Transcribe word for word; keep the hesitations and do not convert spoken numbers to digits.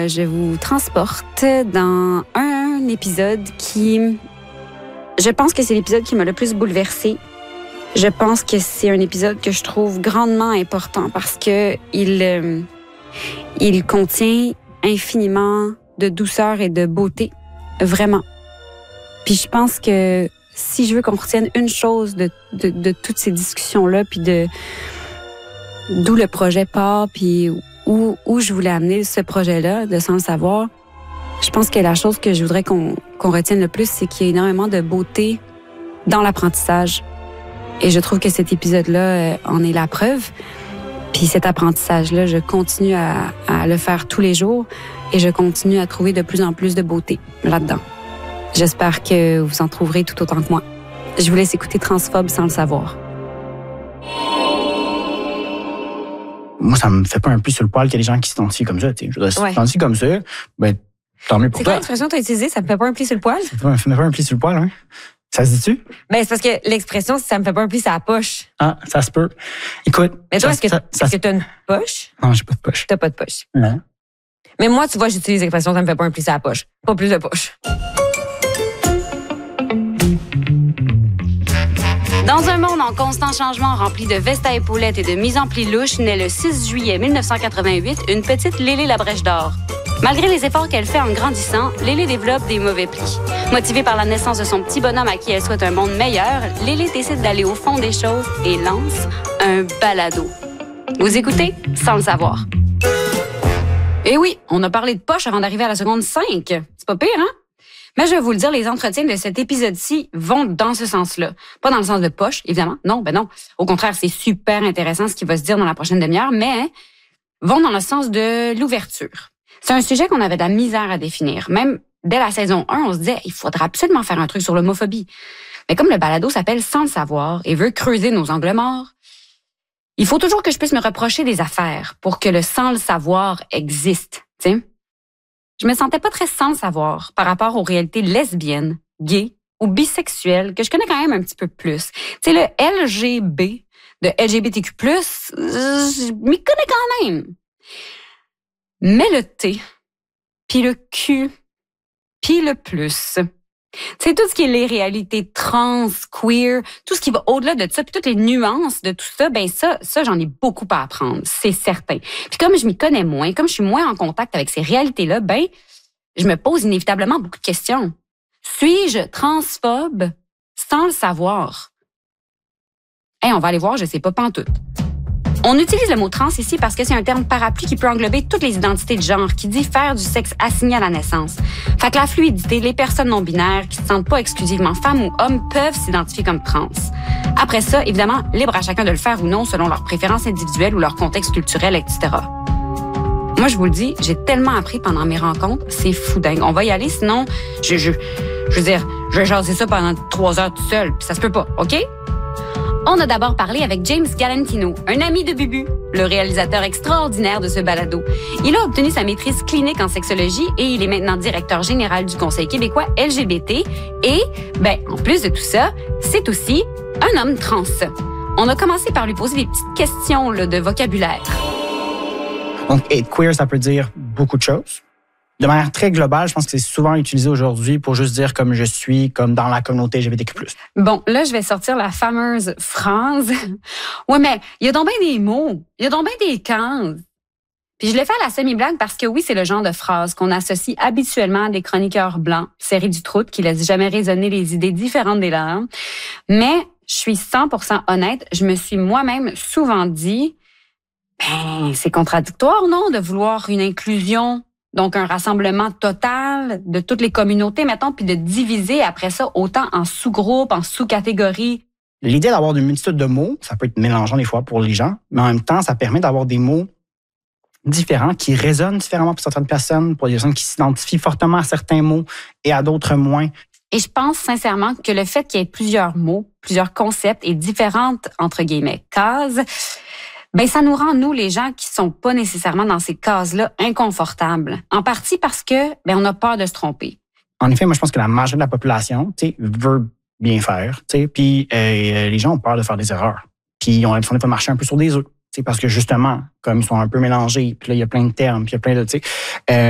je vous transporte dans un épisode qui... Je pense que c'est l'épisode qui m'a le plus bouleversée. Je pense que c'est un épisode que je trouve grandement important parce que il, euh, il contient infiniment de douceur et de beauté. Vraiment. Puis je pense que si je veux qu'on retienne une chose de, de, de toutes ces discussions-là, puis de d'où le projet part, puis où, où je voulais amener ce projet-là, de Sans le savoir, je pense que la chose que je voudrais qu'on, qu'on retienne le plus, c'est qu'il y a énormément de beauté dans l'apprentissage. Et je trouve que cet épisode-là euh, en est la preuve. Puis cet apprentissage-là, je continue à, à le faire tous les jours et je continue à trouver de plus en plus de beauté là-dedans. J'espère que vous en trouverez tout autant que moi. Je vous laisse écouter Transphobe sans le savoir. Moi, ça me fait pas un peu sur le poil qu'il y a des gens qui s'identifient comme ça. Je veux dire, ouais. s'identifient comme ça, ben, tant mieux pour c'est toi. C'est quoi l'expression que tu as utilisée? Ça me fait pas un pli sur le poil? Ça me fait pas un pli sur le poil, hein? Ça se dit-tu? Ben, c'est parce que l'expression, ça me fait pas un pli sur la poche. Ah, ça se peut. Écoute. Mais toi, ça, est-ce que, ça, est-ce que t'as une poche? Non, j'ai pas de poche. T'as pas de poche. Non. Mais moi, tu vois, j'utilise l'expression, ça me fait pas un pli sur la poche. Pas plus de poche. Dans un monde en constant changement rempli de vestes à épaulettes et de mise en pli louche, naît le six juillet mille neuf cent quatre-vingt-huit une petite Lélé Labrèche d'or. Malgré les efforts qu'elle fait en grandissant, Lélé développe des mauvais plis. Motivée par la naissance de son petit bonhomme à qui elle souhaite un monde meilleur, Lélé décide d'aller au fond des choses et lance un balado. Vous écoutez Sans le savoir. Eh oui, on a parlé de poche avant d'arriver à la seconde cinq. C'est pas pire, hein? Mais je vais vous le dire, les entretiens de cet épisode-ci vont dans ce sens-là. Pas dans le sens de poche, évidemment. Non, ben non. Au contraire, c'est super intéressant ce qui va se dire dans la prochaine demi-heure, mais vont dans le sens de l'ouverture. C'est un sujet qu'on avait de la misère à définir. Même dès la saison un, on se disait, il faudra absolument faire un truc sur l'homophobie. Mais comme le balado s'appelle Sans le savoir et veut creuser nos angles morts, il faut toujours que je puisse me reprocher des affaires pour que le sans le savoir existe, tu sais. Je me sentais pas très sans le savoir par rapport aux réalités lesbiennes, gays ou bisexuelles que je connais quand même un petit peu plus. Tu sais, le L G B de L G B T Q plus, je m'y connais quand même. Mais le T, puis le Q, puis le plus, c'est tout ce qui est les réalités trans, queer, tout ce qui va au-delà de ça, puis toutes les nuances de tout ça, ben ça, ça j'en ai beaucoup à apprendre, c'est certain. Puis comme je m'y connais moins, comme je suis moins en contact avec ces réalités-là, ben je me pose inévitablement beaucoup de questions. Suis-je transphobe sans le savoir? Hey, on va aller voir, je sais pas pantoute. On utilise le mot trans ici parce que c'est un terme parapluie qui peut englober toutes les identités de genre, qui dit faire du sexe assigné à la naissance. Fait que la fluidité, les personnes non-binaires qui se sentent pas exclusivement femmes ou hommes peuvent s'identifier comme trans. Après ça, évidemment, libre à chacun de le faire ou non selon leurs préférences individuelles ou leur contexte culturel, et cetera. Moi, je vous le dis, j'ai tellement appris pendant mes rencontres, c'est fou dingue. On va y aller, sinon, je, je, je veux dire, je vais jaser ça pendant trois heures tout seul, puis ça se peut pas, OK? On a d'abord parlé avec James Galantino, un ami de Bubu, le réalisateur extraordinaire de ce balado. Il a obtenu sa maîtrise clinique en sexologie et il est maintenant directeur général du Conseil québécois L G B T. Et, ben, en plus de tout ça, c'est aussi un homme trans. On a commencé par lui poser des petites questions là, de vocabulaire. Donc, être queer, ça peut dire beaucoup de choses. De manière très globale, je pense que c'est souvent utilisé aujourd'hui pour juste dire comme je suis, comme dans la communauté L G B T Q plus. Bon, là, je vais sortir la fameuse phrase. Ouais, mais il y a donc bien des mots, il y a donc bien des cases. Puis je l'ai fait à la semi-blague parce que oui, c'est le genre de phrase qu'on associe habituellement à des chroniqueurs blancs, serrés du trou, qui laissent jamais résonner les idées différentes des leurs. Mais je suis cent pour cent honnête, je me suis moi-même souvent dit, ben, c'est contradictoire, non, de vouloir une inclusion. Donc, un rassemblement total de toutes les communautés, mettons, puis de diviser après ça autant en sous-groupes, en sous-catégories. L'idée d'avoir une multitude de mots, ça peut être mélangeant des fois pour les gens, mais en même temps, ça permet d'avoir des mots différents qui résonnent différemment pour certaines personnes, pour des personnes qui s'identifient fortement à certains mots et à d'autres moins. Et je pense sincèrement que le fait qu'il y ait plusieurs mots, plusieurs concepts et différentes, entre guillemets, cases, ben ça nous rend, nous, les gens qui sont pas nécessairement dans ces cases-là, inconfortables. En partie parce que ben on a peur de se tromper. En effet, moi, je pense que la majorité de la population, tu sais, veut bien faire, tu sais, puis euh, les gens ont peur de faire des erreurs. Puis ils ont l'impression de pas marcher un peu sur des œufs, tu sais, parce que justement, comme ils sont un peu mélangés, puis là, il y a plein de termes, puis il y a plein de, tu sais, euh,